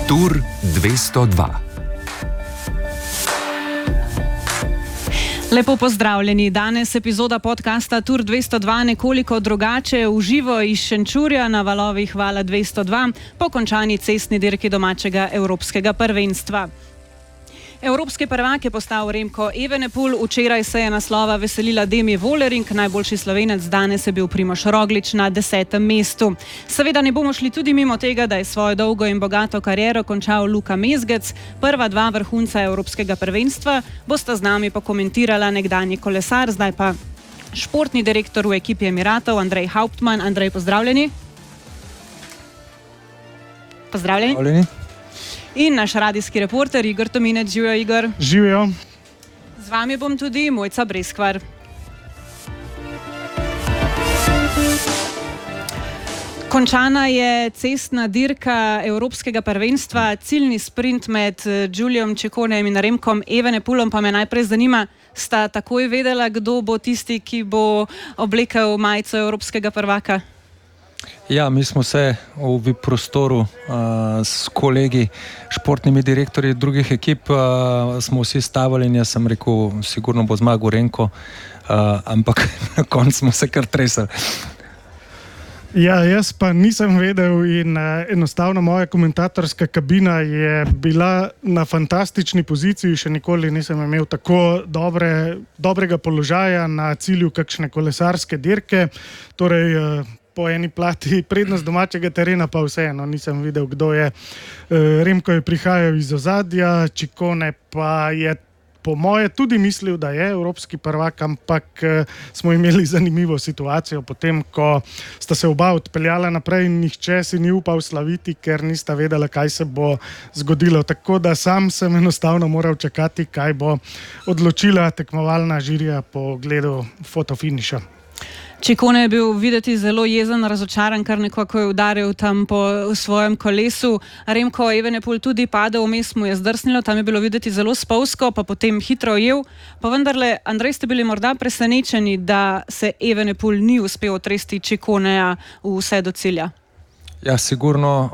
Tur 202. Lepo pozdravljeni. Danes epizoda podcasta Tur 202 nekoliko drugače, v živo iz Šenčurja na valovih Vala 202 po končani cestni dirki domačega evropskega prvenstva. Evropski prvak je postal Remko Evenepoel, včeraj se je naslova veselila Demi Vollering, najboljši Slovenec danes je bil Primož Roglič na 10. mestu. Seveda ne bomo šli tudi mimo tega, da je svojo dolgo in bogato kariero končal Luka Mezgec. Prva dva vrhunca Evropskega prvenstva bosta z nami pokomentirala nekdanji kolesar, zdaj pa športni direktor v ekipi Emiratov Andrej Hauptmann. Andrej, pozdravljeni. Pozdravljeni. In naš radijski reporter Igor Tominec. Živijo, Igor. Živijo. Z vami bom tudi Mojca Breskvar. Končana je cestna dirka Evropskega prvenstva, ciljni sprint med Giuliom Cicconejem in Remkom Evenepoelom, pa me najprej zanima, sta takoj vedela, kdo bo tisti, ki bo oblekel majico Evropskega prvaka? Ja, mi smo se v VIP prostoru s kolegi, športnimi direktorji drugih ekip, smo vsi stavili in jaz sem rekel, sigurno bo zmagal Remko, ampak na koncu smo se kar tresali. Ja, jaz pa nisem vedel in enostavno moja komentatorska kabina je bila na fantastični poziciji, še nikoli nisem imel tako dobrega položaja na cilju kakšne kolesarske dirke, torej po eni plati prednost domačega terena, pa vseeno nisem videl, kdo je. Remko je prihajal iz ozadja, Ciccone pa je po moje tudi mislil, da je evropski prvak, ampak smo imeli zanimivo situacijo potem, ko sta se oba odpeljala naprej in nihče si ni upal slaviti, ker nista vedela, kaj se bo zgodilo. Tako da sam sem enostavno moral čakati, kaj bo odločila tekmovalna žirija po ogledu fotofiniša. Ciccone je bil videti zelo jezen, razočaran, kar nekako je udaril tam po svojem kolesu. Remko Evenepoel tudi padel, vmes mu je zdrsnilo, tam je bilo videti zelo spolzko, pa potem hitro ujel. Pa vendarle, Andrej, ste bili morda presenečeni, da se Evenepoel ni uspel otresti Cicconeja vse do cilja? Ja, sigurno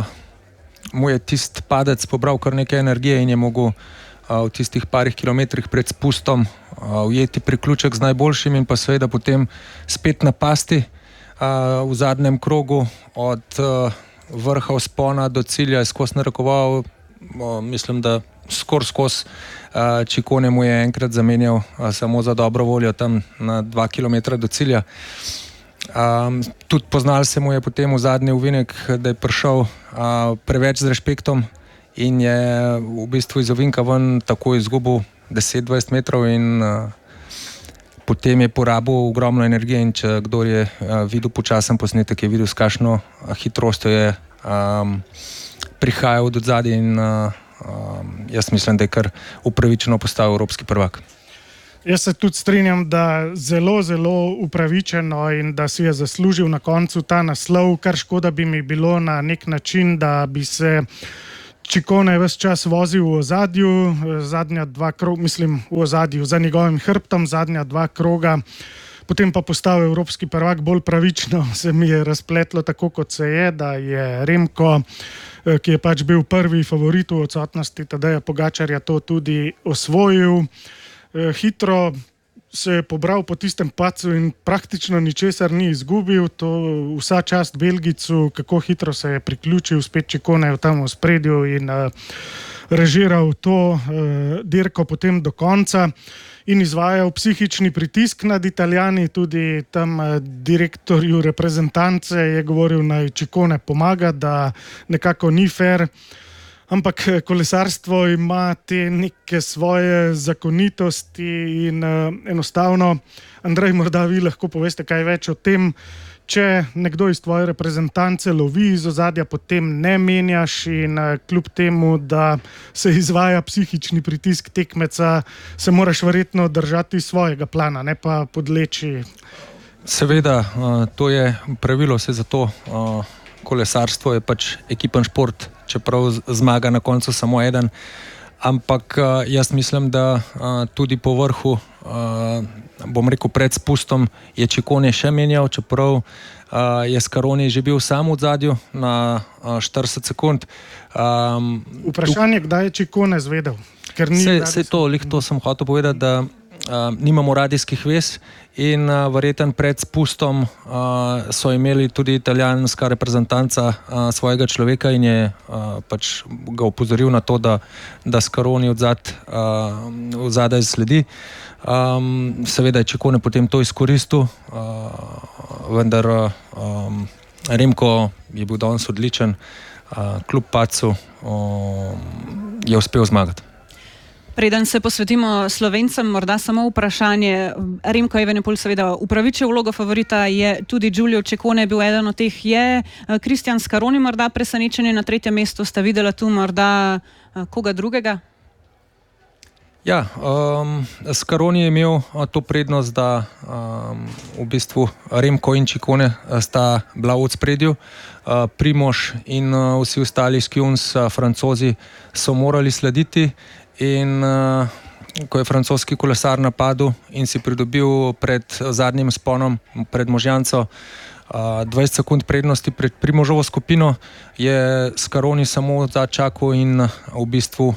mu je tisti padec pobral kar nekaj energije in je mogel v tistih parih kilometrih pred spustom ujeti priključek z najboljšim in pa seveda potem spet napasti v zadnjem krogu od vrha vzpona do cilja je skozi narekoval, mislim, da skozi Ciccone mu je enkrat zamenjal samo za dobro voljo tam na 2 kilometra do cilja. Tudi poznal se mu je potem v zadnji ovinek, da je prišel preveč z respektom in je v bistvu iz ovinka ven tako izgubil 10-20 metrov in potem je porabil ogromno energije in če kdo je videl počasen posnetek, je videl, s kakšno hitrostjo je prihajal od odzadaj in jaz mislim, da je kar upravičeno postal evropski prvak. Jaz se tudi strinjam, da zelo, zelo upravičeno in da si je zaslužil na koncu ta naslov, kar škoda bi mi bilo na nek način, da bi se Ciccone je ves čas vozil v ozadju, zadnja dva kroga, mislim v ozadju, za njegovim hrbtom, zadnja dva kroga, potem pa postal evropski prvak. Bolj pravično se mi je razpletlo tako, kot se je, da je Remko, ki je pač bil prvi favorit v odsotnosti Tadeja Pogačarja, to tudi osvojil. Hitro se je pobral po tistem padcu in praktično ničesar ni izgubil. To vsa čast Belgicu, kako hitro se je priključil, spet Ciccone je tam v spredju in režiral to dirko potem do konca in izvajal psihični pritisk nad Italijani. Tudi tam direktorju reprezentance je govoril, naj Ciccone pomaga, da nekako ni fair. Ampak kolesarstvo ima te neke svoje zakonitosti in enostavno, Andrej, morda vi lahko poveste kaj več o tem, če nekdo iz tvoje reprezentance lovi iz ozadja, potem ne menjaš in kljub temu, da se izvaja psihični pritisk tekmeca, se moraš verjetno držati svojega plana, ne pa podleči. Seveda, to je pravilo, vse zato kolesarstvo je pač ekipen šport, čeprav zmaga na koncu samo eden. Ampak jaz mislim, da tudi po vrhu bom rekel, pred spustom je Ciccone še menjal, čeprav je Scaroni že bil sam v zadju na 40 sekund. Vprašanje, kdaj je Ciccone zvedel? Vse to sem hotel povedati, da nimamo radijskih vez in verjetno pred spustom so imeli tudi italijanska reprezentanca svojega človeka in je pač ga opozoril na to, da Scaroni odzadaj sledi. Seveda je Ciccone potem to izkoristil, vendar Remko je bil danes odličen, kljub padcu je uspel zmagati. Preden se posvetimo Slovencem, morda samo vprašanje. Remko Evenepoel seveda upravičil vlogo favorita, je tudi Giulio Ciccone bil eden od teh. Je Cristian Scaroni morda presenečenje na 3. mestu? Sta videla tu morda koga drugega? Ja, Scaroni je imel to prednost, da v bistvu Remko in Ciccone sta bila v ospredju. Primož in vsi ostali Skjuns, Francozi so morali slediti. In ko je francoski kolesar napadel in si pridobil pred zadnjim sponom, pred Možjanco, 20 sekund prednosti pred Primožovo skupino, je Scaroni samo začakal in v bistvu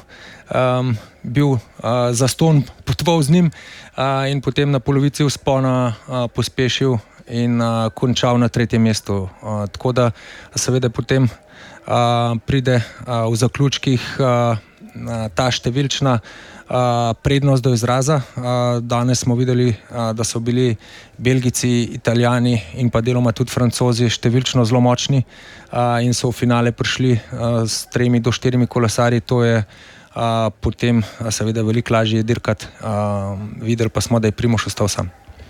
bil zastonj, potoval z njim in potem na polovici vzpona pospešil in končal na 3. mestu. Tako da seveda potem pride v zaključkih ta številčna prednost do izraza. Danes smo videli, da so bili Belgijci, Italijani in pa deloma tudi Francozi številčno zelo močni in so v finale prišli s 3 do 4 kolesarji. To je potem seveda veliko lažje dirkati. Videli pa smo, da je Primož ostal sam.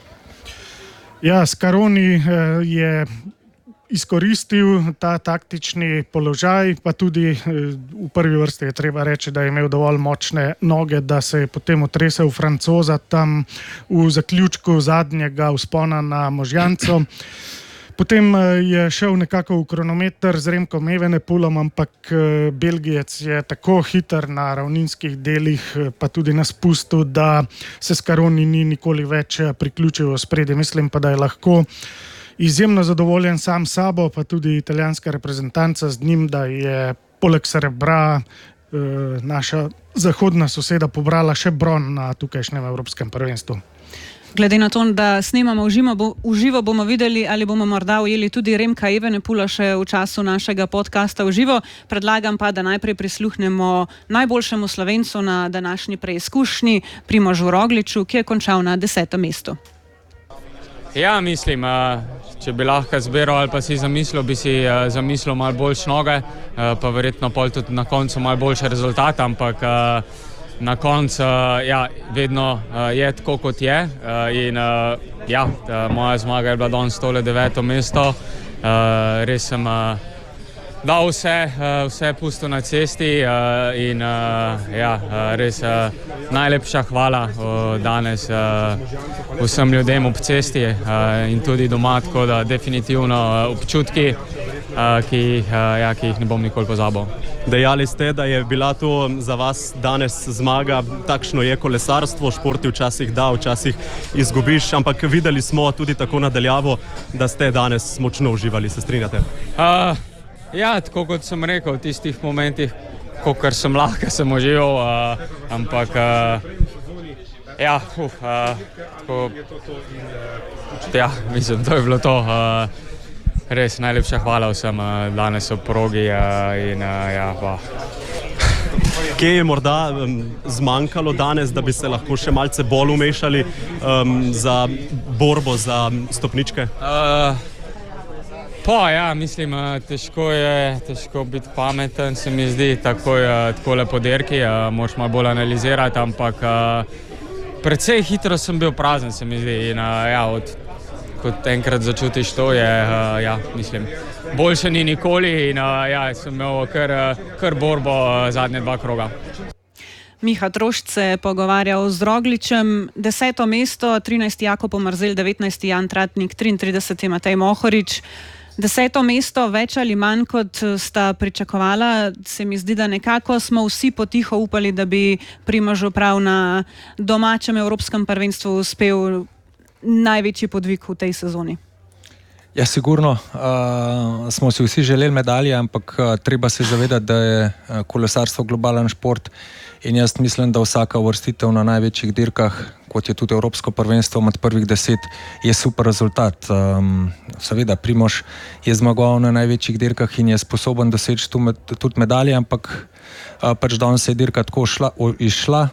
Ja, Scaroni je izkoristil ta taktični položaj, pa tudi v prvi vrsti je treba reči, da je imel dovolj močne noge, da se je potem otresel Francoza tam v zaključku zadnjega vzpona na Možjanco. Potem je šel nekako v kronometer z Remkom Evenepoelom, ampak Belgijec je tako hiter na ravninskih delih, pa tudi na spustu, da se Scaroni ni nikoli več priključil v ospredje. Mislim pa, da je lahko izjemno zadovoljen sam sabo, pa tudi italijanska reprezentanca z njim, da je poleg srebra naša zahodna soseda pobrala še bron na tukajšnjem evropskem prvenstvu. Glede na to, da snemamo v živo, bomo videli, ali bomo morda ujeli tudi Remka Evenepoela še v času našega podcasta v živo. Predlagam pa, da najprej prisluhnemo najboljšemu Slovencu na današnji preizkušnji, Primožu Rogliču, ki je končal na 10. mestu. Ja, mislim, če bi lahko zbiral ali pa si zamislil, bi si zamislil malo boljše noge, pa verjetno pol tudi na koncu malo boljše rezultate, ampak na koncu ja, vedno je tako, kot je. In ja, moja zmaga je bila danes tole 9. mesto. Res sem dal vse pustil na cesti in ja, res najlepša hvala danes vsem ljudem ob cesti in tudi doma, tako da definitivno občutki, ki jih ne bom nikoli pozabil. Dejali ste, da je bila to za vas danes zmaga, takšno je kolesarstvo, športi včasih da, včasih izgubiš, ampak videli smo tudi tako nadaljavo, da ste danes močno uživali, se strinjate? Ja, tako kot sem rekel, v tistih momentih, kolikor sem lahko, sem užival, ampak ja, tako, ja, mislim, to je bilo to. Res najlepša hvala vsem danes v progi in ja, pa. Kje je morda zmanjkalo danes, da bi se lahko še malce bolj umešali za borbo za stopničke? Ja, mislim, težko biti pameten, se mi zdi, takole po dirki, moraš malo bolj analizirati, ampak precej hitro sem bil prazen, se mi zdi, in ja, kot enkrat začutiš to, je, ja, mislim, boljše ni nikoli in ja, sem imel kar borbo zadnje 2 kroga. Miha Trošt se je pogovarjal z Rogličem. 10. mesto, 13. Jakob Omerzel, 19. Jan Tratnik, 33. Matej Mohorič. 10. mesto, več ali manj kot sta pričakovala. Se mi zdi, da nekako smo vsi potiho upali, da bi Primožu prav na domačem evropskem prvenstvu uspel največji podvig v tej sezoni. Ja, sigurno smo si vsi želeli medalje, ampak treba se zavedati, da je kolesarstvo globalen šport in jaz mislim, da vsaka uvrstitev na največjih dirkah, kot je tudi Evropsko prvenstvo med prvih 10, je super rezultat. Seveda, Primož je zmagoval na največjih dirkah in je sposoben doseči tudi medalje, ampak pač danes je dirka tako izšla.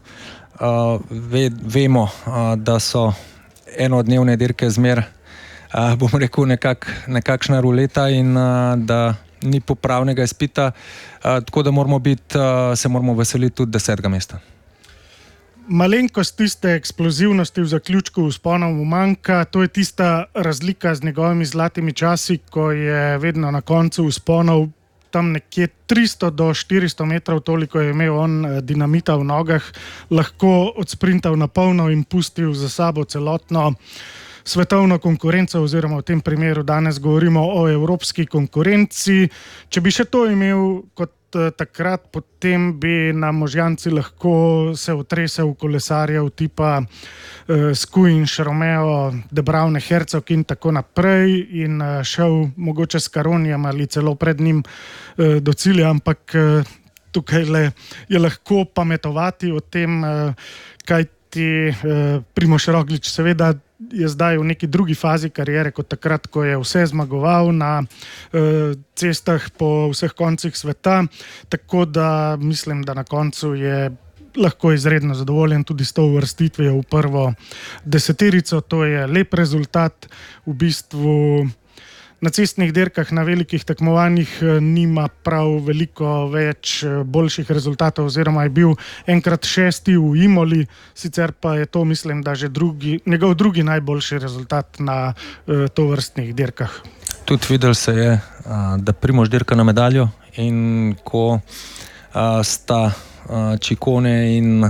Vemo, da so enodnevne dirke zmer, bom rekel, nekakšna ruleta in da ni popravnega izpita, tako da se moramo veseliti tudi 10. mesta. Malenkost tiste eksplozivnosti v zaključku vzponov mu manjka, to je tista razlika z njegovimi zlatimi časi, ko je vedno na koncu vzponov tam nekje 300 do 400 metrov, toliko je imel on dinamita v nogah, lahko odsprintal na polno in pustil za sabo celotno svetovno konkurenco, oziroma v tem primeru danes govorimo o evropski konkurenci. Če bi še to imel kot takrat, potem bi na Možjanci lahko se otresel kolesarjev tipa Skujins, Romeo, De Braune, Herzog in tako naprej in šel mogoče s Caronjem ali celo pred njim do cilja, ampak tukaj je lahko pametovati o tem, kaj ti Primož Roglič seveda je zdaj v neki drugi fazi kariere kot takrat, ko je vse zmagoval na cestah po vseh koncih sveta, tako da mislim, da na koncu je lahko izredno zadovoljen tudi s to uvrstitvijo v prvo deseterico. To je lep rezultat. V bistvu na cestnih dirkah, na velikih tekmovanjih nima prav veliko več boljših rezultatov, oziroma je bil enkrat 6. v Imoli, sicer pa je to, mislim, da že njegov drugi najboljši rezultat na tovrstnih dirkah. Tudi videl se je, da Primož dirka na medaljo in ko sta Ciccone in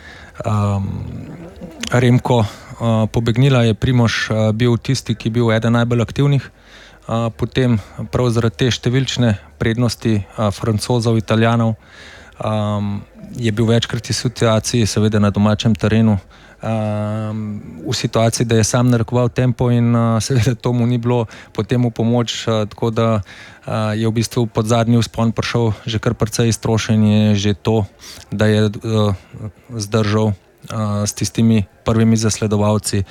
Remko pobegnila, je Primož bil tisti, ki je bil eden najbolj aktivnih. Potem prav zaradi te številčne prednosti Francozov, Italijanov je bil večkrat v situaciji, seveda na domačem terenu, v situaciji, da je sam narekoval tempo in seveda to mu ni bilo potem v pomoč, tako da je v bistvu pod zadnji vzpon prišel že kar precej iztrošen, je že to, da je zdržal s tistimi prvimi zasledovalci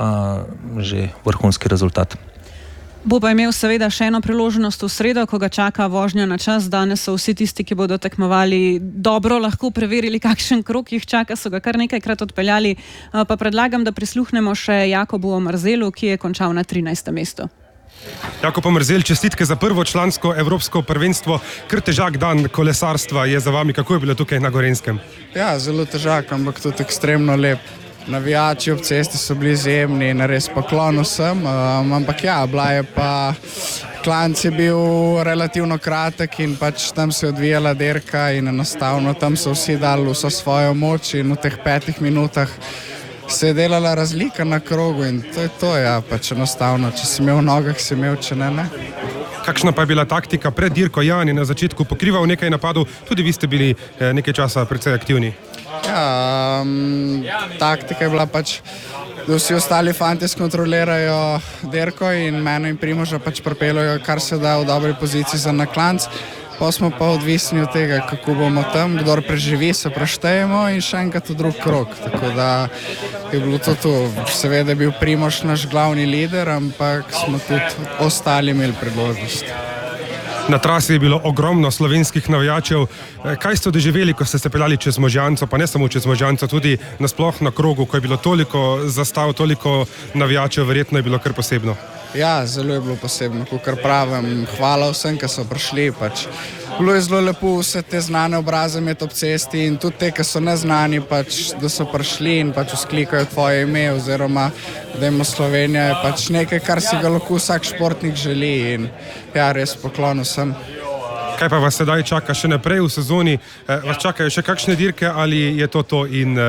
že vrhunski rezultat. Bo pa imel seveda še eno priložnost v sredo, ko ga čaka vožnja na čas. Danes so vsi tisti, ki bodo tekmovali, dobro lahko preverili, kakšen krog jih čaka, so ga kar nekajkrat odpeljali. Pa predlagam, da prisluhnemo še Jakobu Omerzelu, ki je končal na 13. mestu. Jakob Omerzel, čestitke za prvo člansko evropsko prvenstvo. Kar težak dan kolesarstva je za vami. Kako je bilo tukaj na Gorenjskem? Ja, zelo težak, ampak tudi ekstremno lep. Navijači ob cesti so bili izjemni in res poklon vsem, ampak ja, bila je pa, klanc je bil relativno kratek in pač tam se je odvijala dirka in enostavno tam so vsi dali vso svojo moč in v teh 5 minutah se je delala razlika na krogu in to je to, ja, pač enostavno, če si imel v nogah, si imel, če ne. Kakšna pa je bila taktika pred dirko? Jan je na začetku pokrival nekaj napadov, tudi vi ste bili nekaj časa precej aktivni. Ja, taktika je bila pač, da vsi ostali fanti skontrolirajo dirko in mene in Primoža pač pripeljajo kar se da v dobri poziciji za naklanc. Pa smo pa odvisni od tega, kako bomo tam, kdor preživi, se preštejemo in še enkrat v drug krog. Tako da je bilo to. Seveda je bil Primož naš glavni lider, ampak smo tudi ostali imeli priložnost. Na trasi je bilo ogromno slovenskih navijačev. Kaj ste doživeli, ko ste se peljali čez Možjanco, pa ne samo čez Možjanco, tudi nasploh na krogu, ko je bilo toliko zastav, toliko navijačev, verjetno je bilo kar posebno? Ja, zelo je bilo posebno, kakor pravim, hvala vsem, ki so prišli. Pač. Bilo je zelo lepo vse te znane obraze imeti ob cesti in tudi te, ki so neznani, pač, da so prišli in pač vzklikajo tvoje ime oziroma da ima Slovenija je pač nekaj, kar si ga lahko vsak športnik želi in ja, res poklon vsem. Kaj pa vas sedaj čaka še naprej v sezoni? Vas čakajo še kakšne dirke ali je to in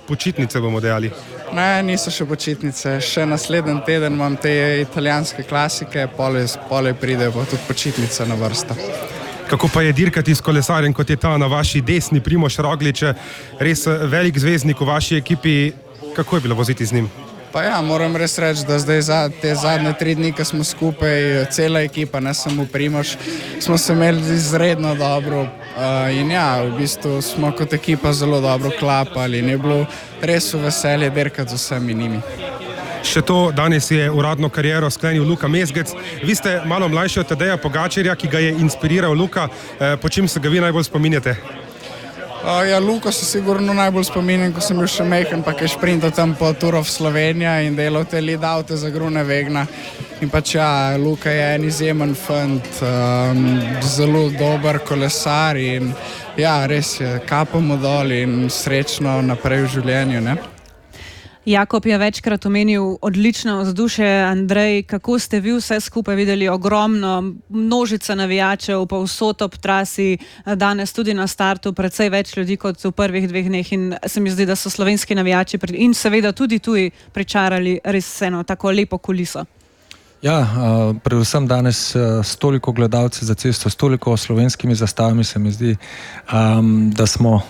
počitnice, bomo dejali? Ne, niso še počitnice, še naslednji teden imam te italijanske klasike, pole pridejo pa tudi počitnice na vrsto. Kako pa je dirkati s kolesarjem, kot je ta na vaši desni Primož Roglič, res velik zvezdnik v vaši ekipi, kako je bilo voziti z njim? Pa ja, moram res reči, da zdaj te zadnje 3 dni, ko smo skupaj, cela ekipa, ne samo Primož, smo se imeli izredno dobro in ja, v bistvu smo kot ekipa zelo dobro klapali in je bilo res veselje dirkati z vsemi njimi. Še to, danes je uradno kariero sklenil Luka Mezgec. Vi ste malo mlajši od Tadeja Pogačarja, ki ga je inspiriral Luka. Po čem se ga vi najbolj spominjate? Ja, Luka se sigurno najbolj spominjam, ko sem bil še mehen, pa je šprintal tam po Tour of Slovenija in delal te lead oute za Groenewegna. In pač ja, Luka je en izjemen fant, zelo dober kolesar in ja, res je, kapamo dol in srečno naprej v življenju, ne? Jakob je večkrat omenil odlično vzdušje. Andrej, kako ste vi vse skupaj videli? Ogromno, množica navijačev, povsod ob trasi, danes tudi na startu, precej več ljudi kot v prvih 2 dneh in se mi zdi, da so slovenski navijači in seveda tudi tuji pričarali res eno tako lepo kuliso. Ja, predvsem danes s toliko gledalci za cesto, s toliko slovenskimi zastavami se mi zdi, da smo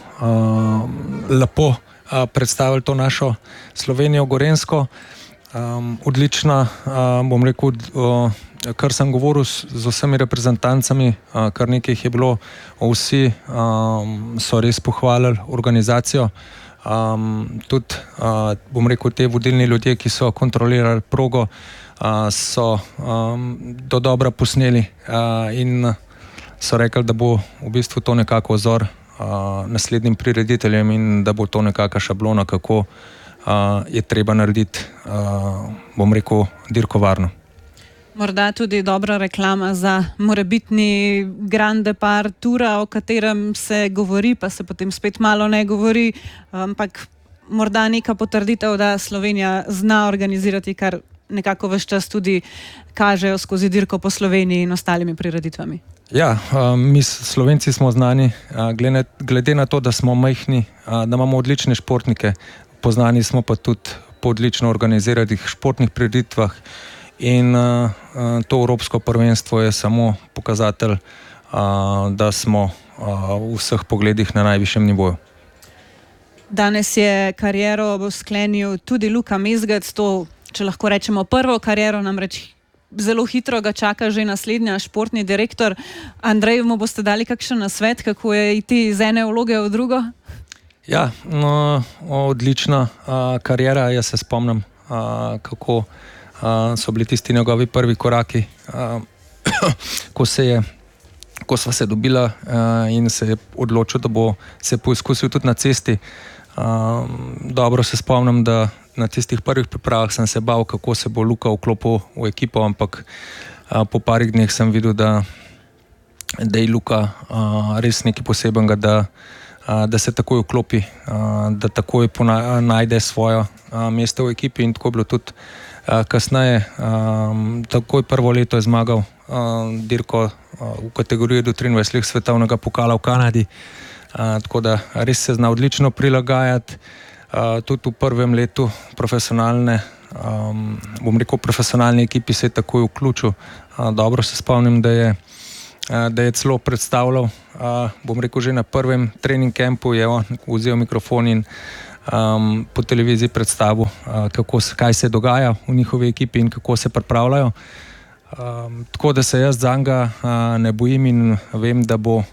lepo predstavili to našo Slovenijo Gorenjsko. Odlična, bom rekel, kar sem govoril z vsemi reprezentancami, kar nekaj jih je bilo, vsi so res pohvalili organizacijo. Tudi, bom rekel, te vodilni ljudje, ki so kontrolirali progo, so do dobra posneli in so rekli, da bo v bistvu to nekako vzor naslednjim prirediteljem in da bo to nekaka šablona, kako je treba narediti, bom rekel, dirko varno. Morda tudi dobra reklama za morebitni Grand Depart Tura, o katerem se govori, pa se potem spet malo ne govori, ampak morda neka potrditev, da Slovenija zna organizirati, kar nekako ves čas tudi kažejo skozi dirko po Sloveniji in ostalimi prireditvami. Ja, mi Slovenci smo znani, glede na to, da smo majhni, da imamo odlične športnike, poznani smo pa tudi po odlično organiziranih športnih prireditvah in to Evropsko prvenstvo je samo pokazatelj, da smo v vseh pogledih na najvišjem nivoju. Danes je kariero sklenil tudi Luka Mezgec, to, če lahko rečemo, prvo kariero, namreč zelo hitro ga čaka že naslednja športni direktor. Andrej, mu boste dali kakšen nasvet, kako je iti iz ene vloge v drugo? Ja, no, odlična kariera. Jaz se spomnim, kako so bili tisti njegovi prvi koraki, ko sva se dobila in se je odločil, da bo se poizkusil tudi na cesti. Dobro se spomnim, da na tistih prvih pripravah sem se bal, kako se bo Luka vklopil v ekipo, ampak po parih dneh sem videl, da je Luka res nekaj posebenega, da se takoj vklopi, da takoj najde svoje mesto v ekipi in tako je bilo tudi kasneje. Takoj prvo leto je zmagal dirko v kategoriji do 23 let svetovnega pokala v Kanadi, tako da res se zna odlično prilagajati. Tudi v prvem letu profesionalne ekipi se je takoj vključil. Dobro se spomnim, da je celo predstavljal, že na prvem trening campu je on vzel mikrofon in po televiziji predstavil, kaj se dogaja v njihovi ekipi in kako se pripravljajo. Tako da se jaz zanjega ne bojim in vem,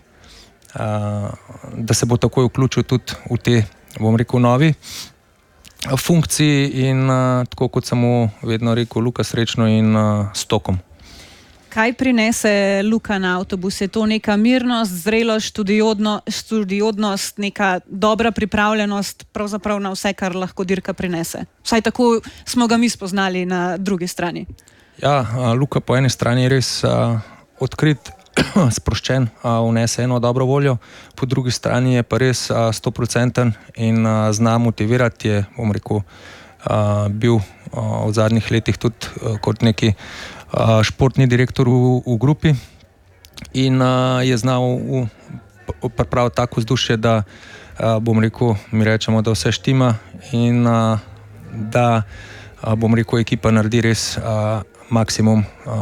da se bo takoj vključil tudi v te, novi funkciji in tako kot sem mu vedno rekel, Luka, srečno in s tokom. Kaj prinese Luka na avtobus? Je to neka mirnost, zrelost, študijodnost, neka dobra pripravljenost pravzaprav na vse, kar lahko dirka prinese? Vsaj tako smo ga mi spoznali na drugi strani. Ja, Luka po eni strani je res odkrit, sproščen, vnese eno dobro voljo, po drugi strani je pa res 100% in zna motivirati. Je, bil v zadnjih letih tudi kot neki športni direktor v grupi in je znal pripraviti tako vzdušje, da bom rekel, mi rečemo, da vse štima in da, bom rekel, ekipa naredi res maksimum,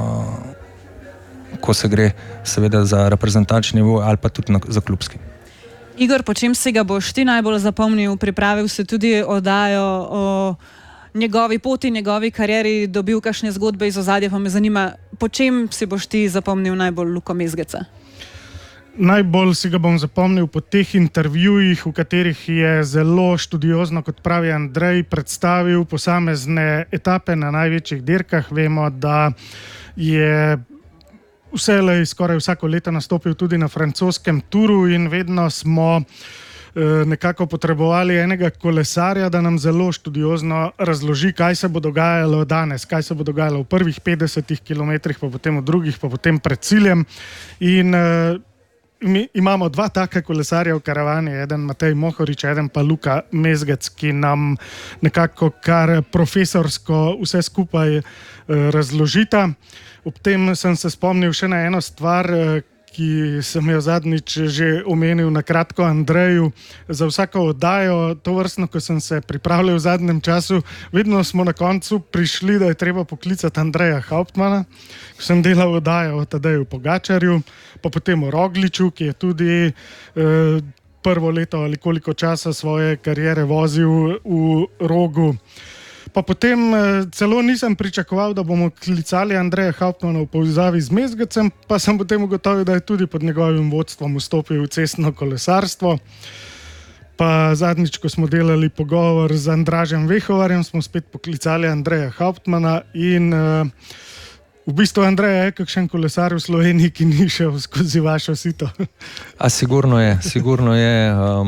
ko se gre seveda za reprezentančni nivo ali pa tudi za klubski. Igor, po čem si ga boš ti najbolj zapomnil? Pripravil se tudi oddajo o njegovi poti, njegovi karieri, dobil kakšne zgodbe iz ozadja, pa me zanima, po čem si boš ti zapomnil najbolj Luko Mezgeca? Najbolj si ga bom zapomnil po teh intervjujih, v katerih je zelo študiozno, kot pravi Andrej, predstavil posamezne etape na največjih dirkah. Vemo, da je vselej skoraj vsako leto nastopil tudi na francoskem turu in vedno smo nekako potrebovali enega kolesarja, da nam zelo študiozno razloži, kaj se bo dogajalo danes, kaj se bo dogajalo v prvih 50 kilometrih, pa potem v drugih, pa potem pred ciljem. In mi imamo dva taka kolesarja v karavani, eden Matej Mohorič, eden pa Luka Mezgec, ki nam nekako kar profesorsko vse skupaj razložita. Ob tem sem se spomnil še na eno stvar, ki sem jo zadnjič že omenil na kratko Andreju. Za vsako oddajo, to vrstno, ko sem se pripravljal v zadnjem času, vedno smo na koncu prišli, da je treba poklicati Andreja Hauptmana, ko sem delal oddajo o Tadeju Pogačarju, pa potem o Rogliču, ki je tudi prvo leto ali koliko časa svoje kariere vozil v Rogu. Pa potem celo nisem pričakoval, da bomo klicali Andreja Hauptmana v povezavi z Mezgecem, pa sem potem ugotovil, da je tudi pod njegovim vodstvom vstopil v cestno kolesarstvo. Pa zadnjič, ko smo delali pogovor z Andražem Vehovarjem, smo spet poklicali Andreja Hauptmana in v bistvu Andreja je kakšen kolesar v Sloveniji, ki ni šel skozi vašo sito. Sigurno je.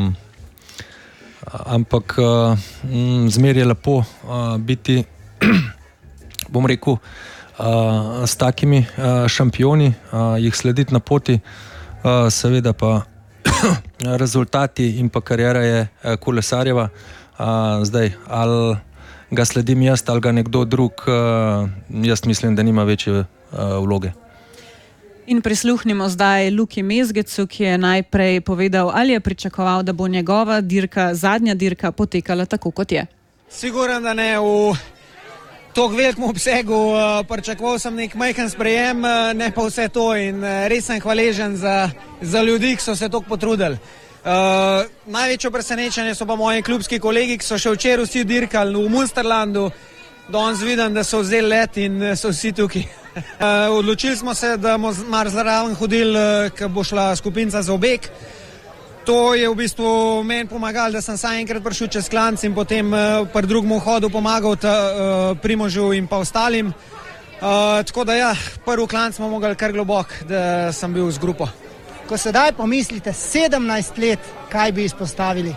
Ampak zmer je lepo biti, bom rekel, s takimi šampioni, jih slediti na poti, seveda pa rezultati in pa karijera je kolesarjeva. Zdaj, ali ga sledim jaz ali ga nekdo drug, jaz mislim, da nima večje vloge. In prisluhnimo zdaj Luki Mezgecu, ki je najprej povedal, ali je pričakoval, da bo njegova dirka, zadnja dirka, potekala tako, kot je. Siguren, da ne v toliko velikem obsegu. Pričakoval sem nek majhen sprejem, ne pa vse to. In res sem hvaležen za ljudi, ki so se toliko potrudili. Največje presenečenje so pa moji klubski kolegi, ki so še včeraj vsi dirkali v Münsterlandu. Danes vidim, da so vzeli let in so vsi tukaj. Odločili smo se, da bomo mar zraven hodili, ko bo šla skupinca za obek. To je v bistvu meni pomagalo, da sem sam enkrat prišel čez klanc in potem pri drugem hodu pomagal Primožu in pa ostalim. Tako da ja, prvi klanc smo mogli kar globok, da sem bil z grupo. Ko sedaj pomislite, 17 let, kaj bi izpostavili?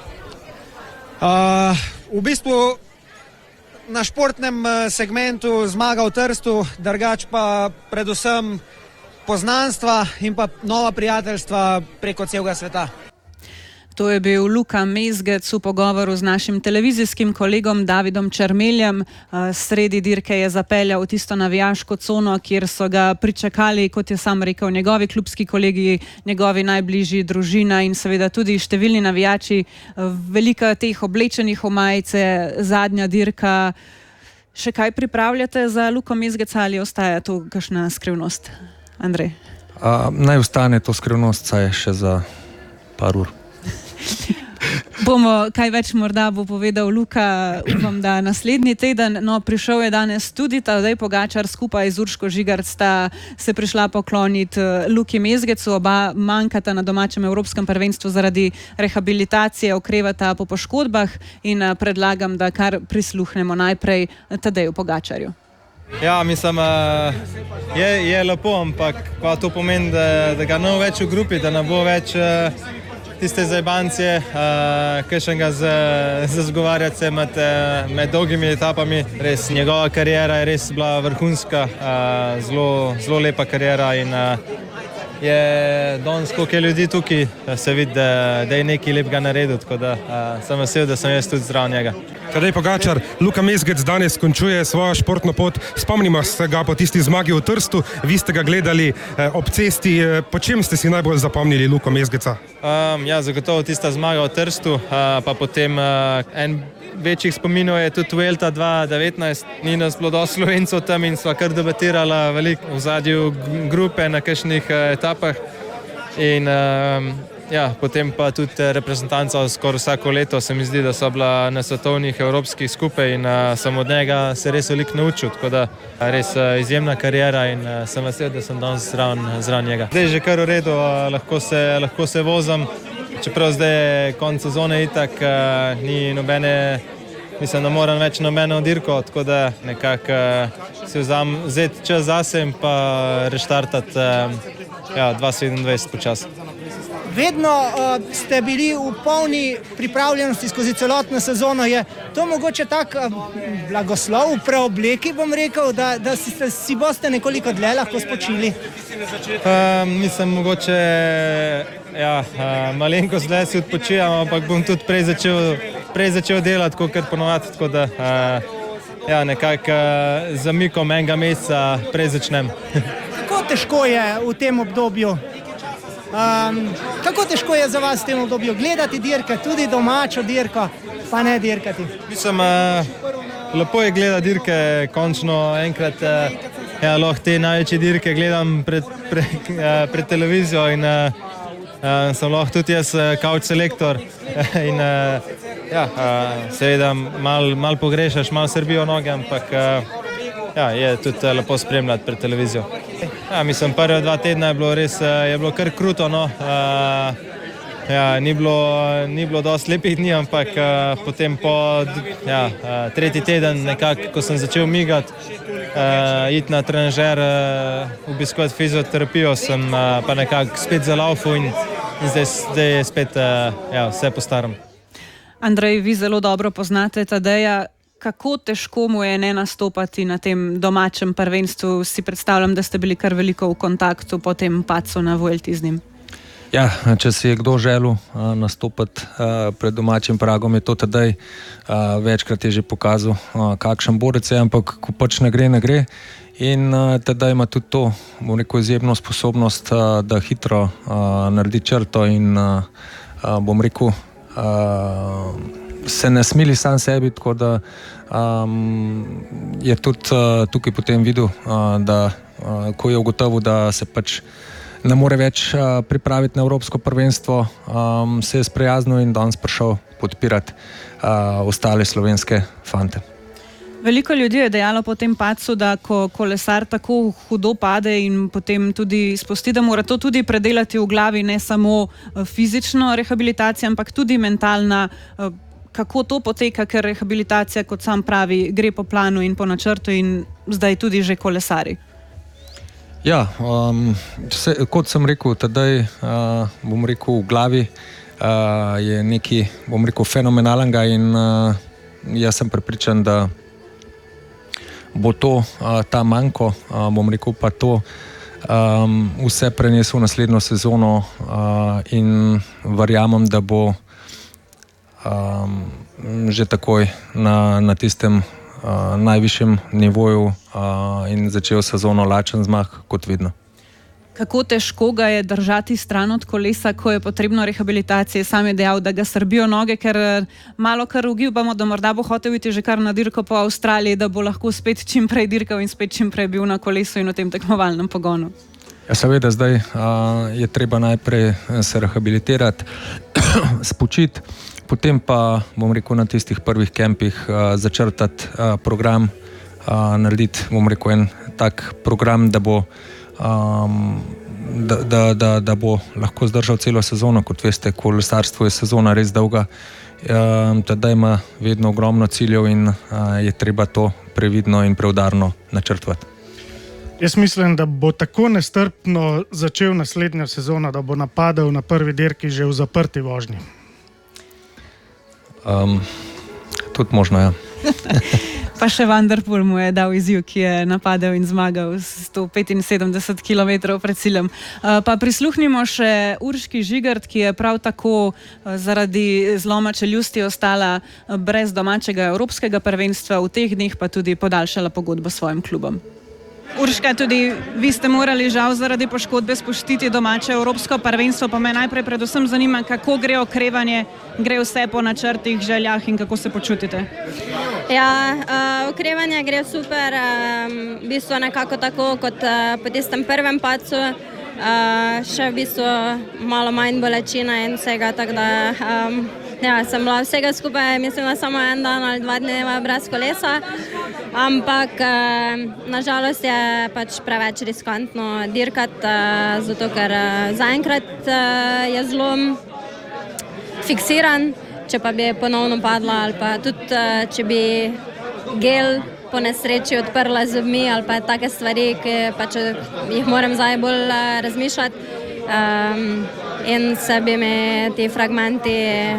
V bistvu na športnem segmentu zmaga v Trstu, drugač pa predvsem poznanstva in pa nova prijateljstva preko celega sveta. To je bil Luka Mezgec v pogovoru z našim televizijskim kolegom Davidom Čermeljem. Sredi dirke je zapeljal v tisto navijaško cono, kjer so ga pričakali, kot je sam rekel, njegovi klubski kolegi, njegovi najbližji, družina in seveda tudi številni navijači. Veliko teh oblečenih v majice, zadnja dirka. Še kaj pripravljate za Luko Mezgeca ali ostaja to kakšna skrivnost? Andrej? Naj ostane to skrivnost, saj še za par ur. Bomo kaj več morda bo povedal Luka, upam, da naslednji teden. No, prišel je danes tudi Tadej Pogačar, skupaj z Urško Žigart sta se prišla pokloniti Luki Mezgecu. Oba manjkata na domačem evropskem prvenstvu zaradi rehabilitacije, okrevata po poškodbah in predlagam, da kar prisluhnemo najprej Tadeju Pogačarju. Ja, mislim, je lepo, ampak pa to pomeni, da ga ne bo več v grupi, da ne bo več tiste zajbancije, kakšnega zazgovarjati se med dolgimi etapami. Res, njegova karijera je res bila vrhunska, zelo lepa karijera in je danes, koliko je ljudi tukaj, se vidi, da je nekaj lepega naredil, tako da sem vesel, da sem jaz tudi zraven njega. Tadej Pogačar, Luka Mesec danes končuje svojo športno pot. Spomnimo se ga po tisti zmagi v Trstu, vi ste ga gledali ob cesti. Po čem ste si najbolj zapomnili Luko Meseca? Ja, zagotovo tista zmaga v Trstu, pa potem en večjih spominov je tudi Vuelta 2019. Ni nas bilo dosti Slovencev tam in sva kar debatirala veliko v zadju grupe na kakšnih etapah. In ja, potem pa tudi reprezentanca skoraj vsako leto se mi zdi, da so bila na svetovnih, evropskih skupaj in sem od njega se res veliko naučil, tako da res izjemna karijera in sem vesel, da sem danes zraven njega. Zdaj je že kar v redu, lahko se vozim, čeprav zdaj je konec sezone itak, ni nobene, mislim, da moram več nobeno dirko, tako da nekako si vzeti čas zase in pa reštartati 2027 počasi. Vedno ste bili v polni pripravljenosti skozi celotno sezono. Je to mogoče tak blagoslov v preobleki, bom rekel, da si boste nekoliko dlje lahko spočili? Mislim, mogoče malenkost dlje si odpočijem, ampak bom tudi prej začel delati, kot ponovadi, tako da nekako zamikom enega meseca prej začnem. Kako težko je v tem obdobju? Kako težko je za vas v tem obdobju gledati dirke, tudi domačo dirko, pa ne dirkati? Mislim, lepo je gledati dirke, končno enkrat lahko te največje dirke gledam pred televizijo in sem lahko tudi jaz couch selektor in seveda mal pogrešaš, mal srbijo noge, ampak je tudi lepo spremljati pred televizijo. Mislim, prve 2 tedna je bilo kar kruto, no. Ni bilo dosti lepih dni, ampak potem po 3. teden nekako, ko sem začel migati, iti na trenažer, obiskovati fizioterapijo, sem pa nekako spet zalaufal in zdaj je spet vse po starem. Andrej, vi zelo dobro poznate Tadeja. Kako težko mu je ne nastopati na tem domačem prvenstvu? Si predstavljam, da ste bili kar veliko v kontaktu po tem padcu na Vuelti z njim. Ja, če si je kdo želel nastopati pred domačim pragom, je to Tadej. Večkrat je že pokazal, kakšen borec je, ampak ko pač ne gre. In Tadej ima tudi to, bom rekel, izjemno sposobnost, da hitro naredi črto in bom rekel, se ne smili sam sebi, tako da je tudi tukaj potem videl, da ko je ugotovil, da se pač ne more več pripraviti na Evropsko prvenstvo, se je sprijaznil in danes prišel podpirati ostale slovenske fante. Veliko ljudi je dejalo po tem padcu, da ko kolesar tako hudo pade in potem tudi spusti, da mora to tudi predelati v glavi, ne samo fizično rehabilitacijo, ampak tudi mentalna. Kako to poteka, ker rehabilitacija, kot sam pravi, gre po planu in po načrtu in zdaj tudi že kolesari? Ja, kot sem rekel, Tadej, bom rekel, v glavi je nekaj, bom rekel, fenomenalnega in jaz sem prepričan, da bo to ta manko, bom rekel, pa to vse prenesel v naslednjo sezono in verjamem, da bo že takoj na tistem najvišjem nivoju in začel sezono lačen zmag, kot vidno. Kako težko ga je držati stran od kolesa, ko je potrebno rehabilitacije? Sam je dejal, da ga srbijo noge, ker malo kar ugibamo, da morda bo hotel iti že kar na dirko po Avstraliji, da bo lahko spet čim prej dirkal in spet čim prej bil na kolesu in v tem tekmovalnem pogonu. Ja, seveda, zdaj je treba najprej se rehabilitirati, spočiti, potem pa, bom rekel, na tistih prvih kempih začrtati program, narediti, bom rekel, en tak program, da bo lahko zdržal celo sezono. Kot veste, kolesarstvo je sezona res dolga, Tadej ima vedno ogromno ciljev in je treba to previdno in preudarno načrtovati. Jaz mislim, da bo tako nestrpno začel naslednjo sezono, da bo napadel na prvi dirki že v zaprti vožnji. Tudi možno, ja. Pa še Vanderpool mu je dal izziv, ki je napadel in zmagal 175 km pred ciljem. Pa prisluhnimo še Urški Žigart, ki je prav tako zaradi zloma čeljusti ostala brez domačega evropskega prvenstva, v teh dneh pa tudi podaljšala pogodbo s svojim klubom. Urška, tudi vi ste morali žal zaradi poškodbe spustiti domače evropsko prvenstvo, pa me najprej predvsem zanima, kako gre okrevanje, gre vse po načrtih, željah in kako se počutite? Ja, okrevanje gre super, v bistvu nekako tako kot po tistem prvem padcu, še v bistvu malo manj bolečina in vsega, tako da ja, sem bila vsega skupaj, mislim, da samo en dan ali 2 dneva brez kolesa, ampak nažalost je pač preveč riskantno dirkati, zato ker zaenkrat je zlom fiksiran, če pa bi ponovno padla ali pa tudi, če bi gel po nesreči odprla zobmi ali pa take stvari, ki pač jih moram zdaj bolj razmišljati. In se bi me ti fragmenti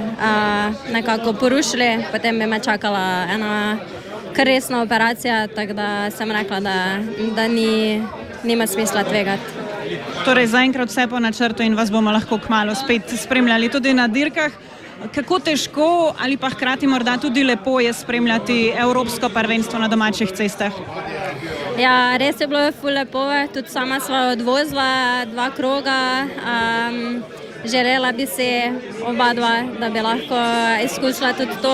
nekako porušili, potem bi me čakala ena kar resna operacija, tako da sem rekla, da nima smisla tvegati. Torej, zaenkrat vse po načrtu in vas bomo lahko kmalu spet spremljali tudi na dirkah. Kako težko ali pa hkrati morda tudi lepo je spremljati evropsko prvenstvo na domačih cestah? Ja, res je bilo ful lepo, tudi sama sva odvozila 2 kroga, želela bi si oba dva, da bi lahko izkusila tudi to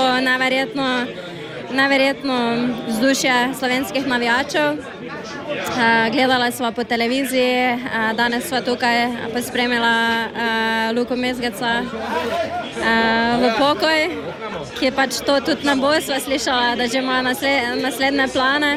neverjetno vzdušje slovenskih navijačev. Gledala sva po televiziji, danes sva tukaj pospremila Luko Mezgeca v pokoj, ki pač to tudi ne bo, sva slišala, da že ima naslednje plane.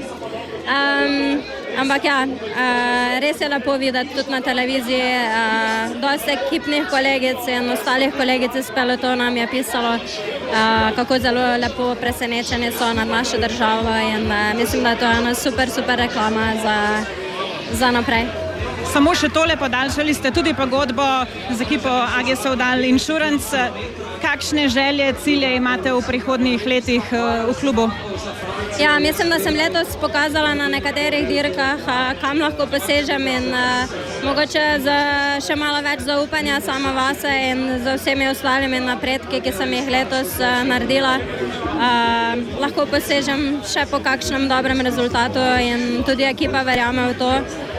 Ampak ja, res je lepo videti tudi na televiziji, dosti ekipnih kolegic in ostalih kolegic iz pelotona mi je pisalo, kako zelo lepo presenečeni so nad našo državo in mislim, da to je ena super reklama za naprej. Samo še tole, podaljšali ste tudi pogodbo z ekipo AG Sodal Insurance. Kakšne želje, cilje imate v prihodnjih letih v klubu? Ja, mislim, da sem letos pokazala na nekaterih dirkah, kam lahko posežem in mogoče z še malo več zaupanja sama vase in z vsemi ostalimi napredki, ki sem jih letos naredila, lahko posežem še po kakšnem dobrem rezultatu in tudi ekipa verjame v to.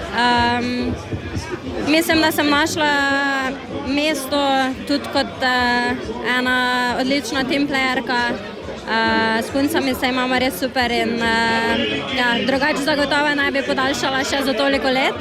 Mislim, da sem našla mesto tudi kot ena odlična teamplayerka. S puncami se imamo res super in drugače zagotovo naj bi podaljšala še za toliko let.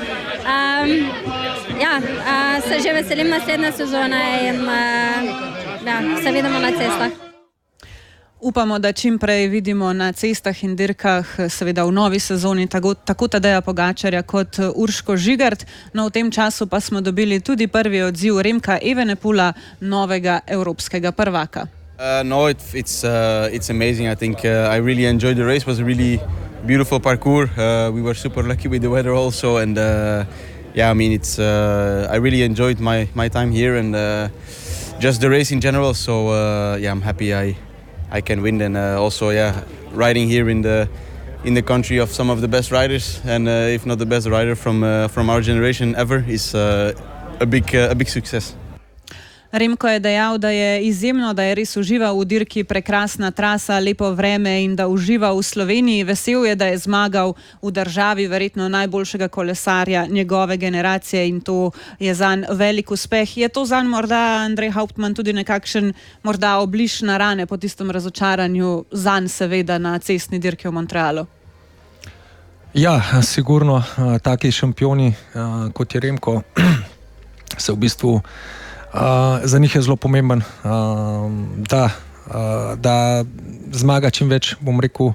Se že veselim naslednje sezone in se vidimo na cestah. Upamo, da čim prej vidimo na cestah in dirkah, seveda v novi sezoni, tako Tadeja Pogačarja kot Urško Žigart. No, v tem času pa smo dobili tudi prvi odziv Remka Evenepoela, novega evropskega prvaka. No, it's amazing. I think I really enjoyed the race. It was a really beautiful parcours. We were super lucky with the weather also, and I mean, I really enjoyed my time here and just the race in general. So I'm happy I can win, and also riding here in the country of some of the best riders, and if not the best rider from our generation ever, is a big success. Remko je dejal, da je izjemno, da je res užival v dirki, prekrasna trasa, lepo vreme in da uživa v Sloveniji. Vesel je, da je zmagal v državi verjetno najboljšega kolesarja njegove generacije in to je zanj velik uspeh. Je to zanj morda, Andrej Hauptmann, tudi nekakšen morda obliž na rane po tistem razočaranju zanj seveda na cestni dirki v Montrealu? Ja, sigurno taki šampioni kot je Remko se v bistvu za njih je zelo pomemben, da zmaga čim več, bom rekel,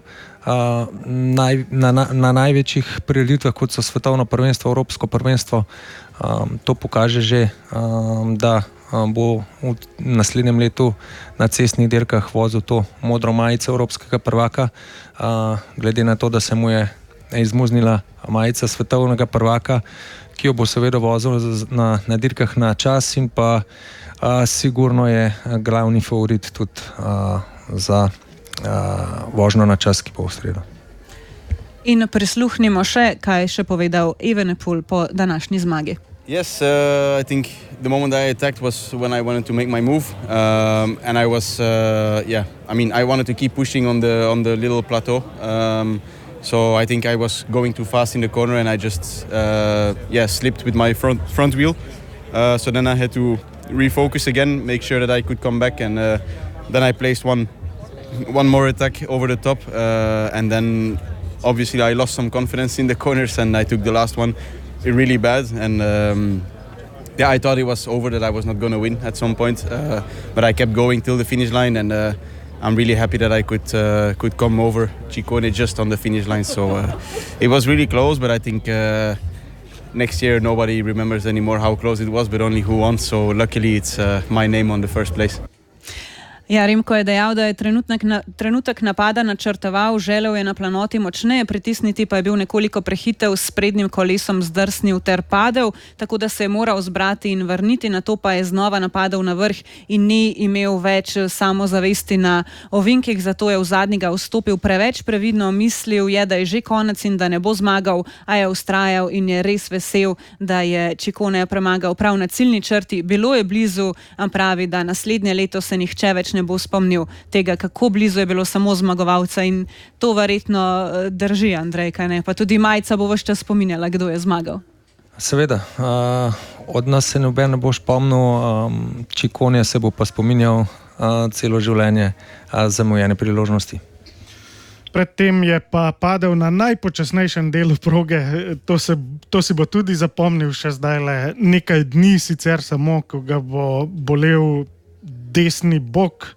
na največjih prireditvah, kot so svetovno prvenstvo, evropsko prvenstvo. To pokaže že, da bo v naslednjem letu na cestnih dirkah vozil to modro majico evropskega prvaka, glede na to, da se mu je izmuznila majica svetovnega prvaka, ki jo bo seveda vozil na dirkah na čas in pa sigurno je glavni favorit tudi za vožnjo na čas, ki bo v sredo. In prisluhnimo še, kaj je še povedal Evenepoel po današnji zmagi. Yes, I think the moment I attacked was when I wanted to make my move, and I was, I wanted to keep pushing on the little plateau. So I think I was going too fast in the corner, and I just, slipped with my front wheel. So then I had to refocus again, make sure that I could come back, and then I placed one more attack over the top, and then obviously I lost some confidence in the corners, and I took the last one really bad, and I thought it was over, that I was not going to win at some point, but I kept going till the finish line, and I'm really happy that I could come over Ciccone just on the finish line. So it was really close, but I think next year nobody remembers anymore how close it was, but only who won. So luckily it's my name on the first place. Ja, Remko je dejal, da je trenutek napada načrtoval, želel je na planoti močneje pritisniti, pa je bil nekoliko prehitev, s prednjim kolesom zdrsnil ter padel, tako da se je moral zbrati in vrniti, nato pa je znova napadel na vrh in ni imel več samozavesti na ovinkih, zato je v zadnjega vstopil preveč previdno, mislil je, da je že konec in da ne bo zmagal, a je vztrajal in je res vesel, da je Ciccone premagal prav na ciljni črti. Bilo je blizu, pravi, da naslednje leto se nihče več ne bo spomnil tega, kako blizu je bilo samo zmagovalca, in to verjetno drži, Andrej, kaj ne? Pa tudi Majca bo ves čas spominjala, kdo je zmagal. Seveda, od nas se noben ne bo spomnil, Ciccone se bo pa spominjal celo življenje zamujene priložnosti. Predtem je pa padel na najpočasnejšem delu proge, to si bo tudi zapomnil še zdaj nekaj dni, sicer samo, ko ga bo bolel desni bok,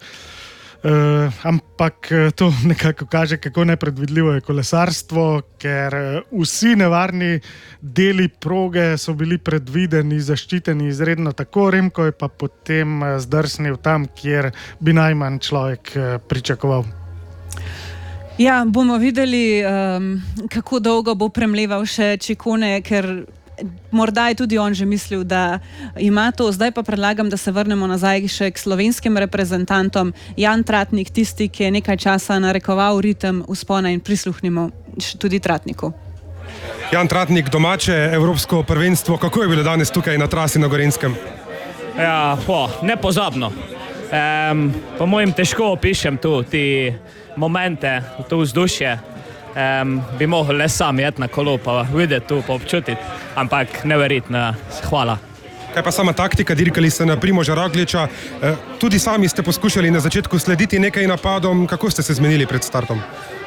ampak to nekako kaže, kako nepredvidljivo je kolesarstvo, ker vsi nevarni deli proge so bili predvideni, zaščiteni izredno, tako Remko je pa potem zdrsnil tam, kjer bi najmanj človek pričakoval. Ja, bomo videli, kako dolgo bo premleval še Ciccone, ker morda je tudi on že mislil, da ima to. Zdaj pa predlagam, da se vrnemo nazaj še k slovenskim reprezentantom. Jan Tratnik, tisti, ki je nekaj časa narekoval ritem vzpona, in prisluhnimo tudi Tratniku. Jan Tratnik, domače evropsko prvenstvo, kako je bilo danes tukaj na trasi na Gorenjskem? Ja, nepozabno. Po mojem težko opišem tu ti momente, to vzdušje. Bi mogel le sam jeti na kolo, pa videti tu, pa občutiti, ampak neverjetno, hvala. Kaj pa sama taktika, dirkali ste na Primoža Rogliča, tudi sami ste poskušali na začetku slediti nekaj napadom, kako ste se zmenili pred startom?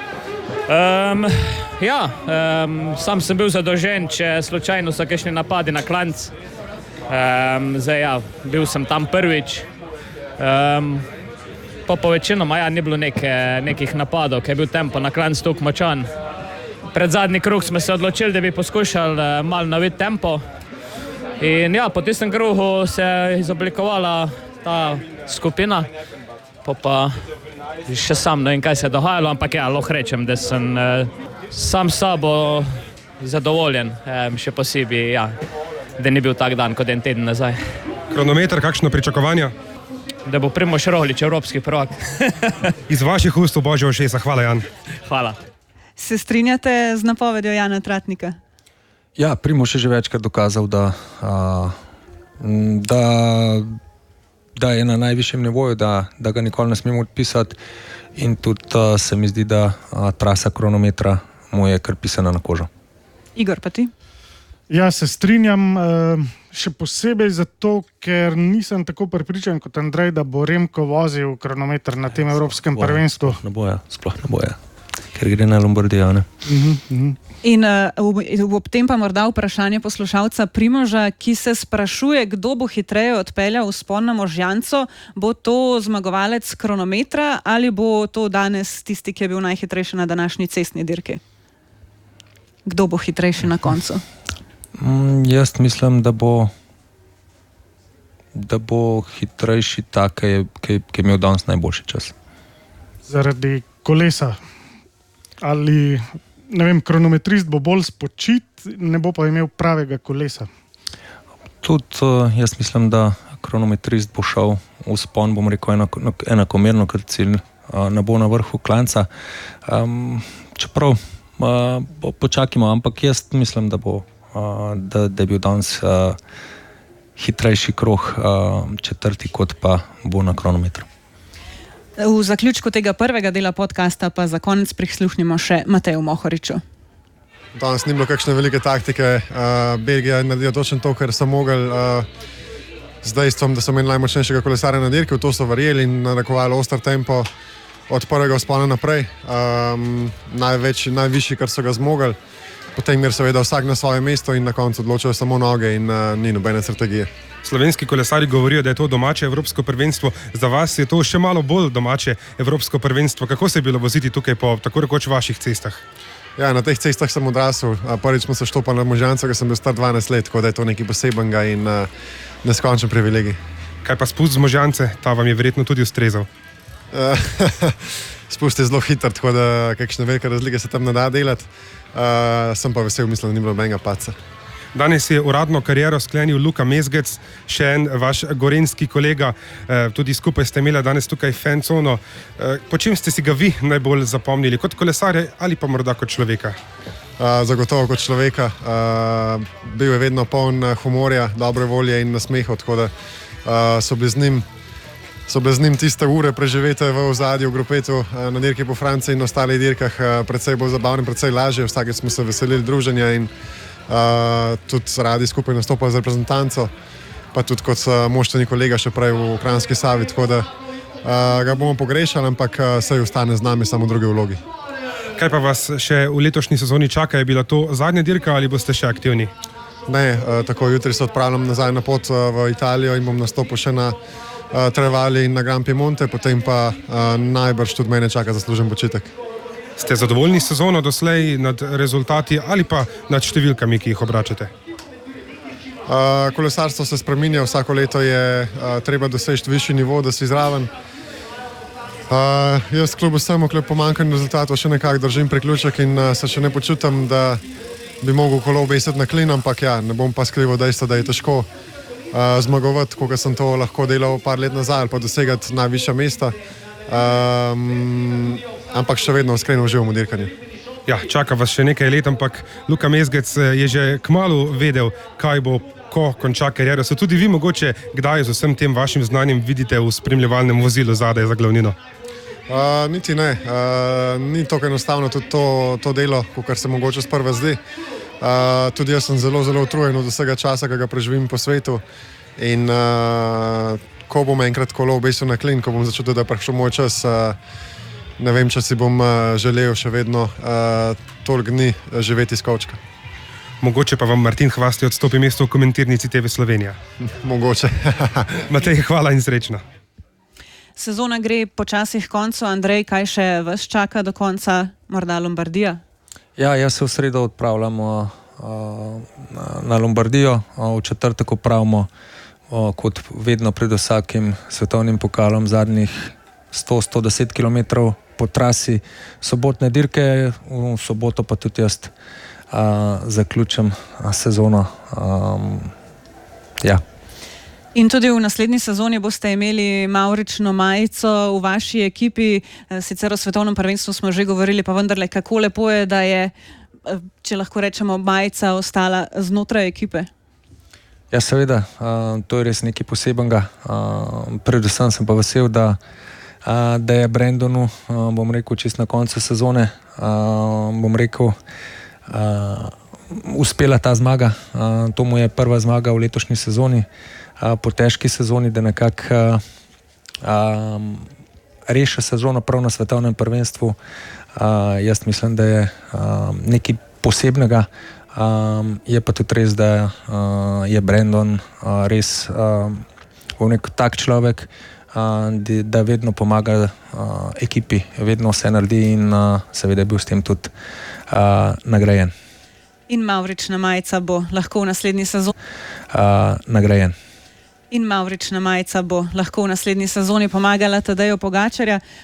Sam sem bil zadolžen, če slučajno so kakšni napadi na klanc. Bil sem tam prvič. Po večinoma ni bilo nekih napadov, ker je bil tempo na klanc toliko močan. Pred zadnji krug smo se odločili, da bi poskušali malo naviti tempo. In po tistem krugu se je izoblikovala ta skupina, pa še sam ne vem, kaj se je dogajalo, ampak lahko rečem, da sem sam s sabo zadovoljen, še posebej, da ni bil tak dan kot en teden nazaj. Kronometer, kakšno pričakovanja? Da bo Primož Roglič evropski prvak. Iz vaših ust v Božje ušesa. Hvala, Jan. Hvala. Se strinjate z napovedjo Jana Tratnika? Ja, Primož je že večkrat dokazal, da je na najvišjem nivoju, da ga nikoli ne smemo odpisati, in tudi se mi zdi, da trasa kronometra mu je kar pisana na kožo. Igor, pa ti? Ja, se strinjam, še posebej zato, ker nisem tako prepričan kot Andrej, da bo Remko vozil kronometer na tem evropskem prvenstvu. Sploh ne boja, ker gre na Lombardijo, ne? In ob tem pa morda vprašanje poslušalca Primoža, ki se sprašuje, kdo bo hitreje odpeljal vzpon na Možjanco. Bo to zmagovalec kronometra ali bo to danes tisti, ki je bil najhitrejši na današnji cestni dirki? Kdo bo hitrejši na koncu? Jaz mislim, da bo hitrejši tak, ki je imel danes najboljši čas. Zaradi kolesa. Ali, ne vem, kronometrist bo bolj spočit, ne bo pa imel pravega kolesa. Tudi jaz mislim, da kronometrist bo šel v vzpon, bom rekel, enakomerno kot cilj, ne bo na vrhu klanca. Čeprav počakajmo, ampak jaz mislim, da je bil danes hitrejši krog četrti, kot pa bo na kronometru. V zaključku tega prvega dela podcasta pa za konec prisluhnimo še Mateju Mohoriču. Danes ni bilo kakšne velike taktike. Belgija je naredila točno to, kar so mogli, z dejstvom, da so imeli najmočnejšega kolesarja na dirki, v to so verjeli in narekovali oster tempo od prvega vzpona naprej. Najvišji, kar so ga zmogli. Potem je seveda vsak na svoje mesto in na koncu odločajo samo noge in ni nobene strategije. Slovenski kolesarji govorijo, da je to domače evropsko prvenstvo. Za vas je to še malo bolj domače evropsko prvenstvo. Kako se je bilo voziti tukaj po tako rekoč vaših cestah? Ja, na teh cestah sem odrasel. Prvič smo se štopali na Možanco, ko sem bil star 12 let, tako da je to nekaj posebenega in neskončen privilegij. Kaj pa spust z Možance? Ta vam je verjetno tudi ustrezal. Spust je zelo hiter, tako da kakšne velike razlike se tam ne da delati. Sem pa vesel, mislim, da ni bilo nobenega padca. Danes je uradno kariero sklenil Luka Mezgec, še en vaš gorenjski kolega, tudi skupaj ste imeli danes tukaj fancono. Po čem ste si ga vi najbolj zapomnili, kot kolesarja ali pa morda kot človeka? Zagotovo kot človeka. Bil je vedno poln humorja, dobre volje in nasmehov, tako da so bile z njim tiste ure preživete v ozadju, v grupetu na dirki po Franciji in na ostalih dirkah predvsej bolj zabavne, predvsej lažje. Vsakeč smo se veselili druženja in tudi radi skupaj nastopali z reprezentanco, pa tudi kot moštveni kolega še prej v Kranjski Savi, tako da ga bomo pogrešali, ampak saj ostane z nami samo v drugi vlogi. Kaj pa vas še v letošnji sezoni čaka? Je bila to zadnja dirka ali boste še aktivni? Ne, tako jutri se odpravljam nazaj na pot v Italijo in bom nastopil še na Trevali in na Gran Piemonte, potem pa najbrž tudi mene čaka zaslužen počitek. Ste zadovoljni s sezono doslej nad rezultati ali pa nad številkami, ki jih obračate? Kolesarstvo se spreminja, vsako leto je treba doseči višji nivo, da si zraven. Jaz kljub vsemu, kljub pomanjkanju rezultatov še nekako držim priključek in se še ne počutim, da bi mogel kolo obesiti na klin, ampak ja, ne bom pa skrival dejstva, da je težko zmagovati, kot sem to lahko delal par let nazaj ali pa dosegati najvišja mesta. Ampak še vedno iskreno uživam v dirkanju. Ja, čaka vas še nekaj let, ampak Luka Mezgec je že kmalu vedel, kaj bo, ko konča kariero. So tudi vi mogoče kdaj z vsem tem vašim znanjem vidite v spremljevalnem vozilu zadaj za glavnino? Niti ne. Ni tako enostavno tudi to delo, kar se mogoče sprva zdi. Tudi jaz sem zelo, zelo utrujen od vsega časa, ki ga preživim po svetu. In ko bom enkrat kolo obesil na klin, ko bom začutil, da je prišel moj čas, ne vem, če si bom želel še vedno toliko dni živeti iz kovčka. Mogoče pa vam Martin Hvasti odstopi mesto v komentirnici TV Slovenija. Mogoče. Matej, hvala in srečno. Sezona gre počasi k koncu. Andrej, kaj še vas čaka do konca? Morda Lombardija? Ja, jaz se v sredo odpravljam na Lombardijo. V četrtek opravimo kot vedno pred vsakim svetovnim pokalom zadnjih 100-110 km po trasi sobotne dirke, v soboto pa tudi jaz zaključim sezono. Ja. In tudi v naslednji sezoni boste imeli mavrično majico v vaši ekipi, sicer o svetovnem prvenstvu smo že govorili, pa vendarle, kako lepo je, da je, če lahko rečemo, majica ostala znotraj ekipe. Ja, seveda, to je res nekaj posebenega. Predvsem sem pa vesel, da je Brendonu, bom rekel, čist na koncu sezone, bom rekel, uspela ta zmaga. To mu je prva zmaga v letošnji sezoni, po težki sezoni, da nekako reši sezono prav na svetovnem prvenstvu. Jaz mislim, da je nekaj posebnega. Je pa tudi res, da je Brendon res tak človek, da vedno pomaga ekipi, vedno vse naredi in seveda je bil s tem tudi nagrajen. In mavrična majica bo lahko v naslednji sezoni nagrajen. In mavrična majica bo lahko v naslednji sezoni pomagala Tadeju Pogačarja.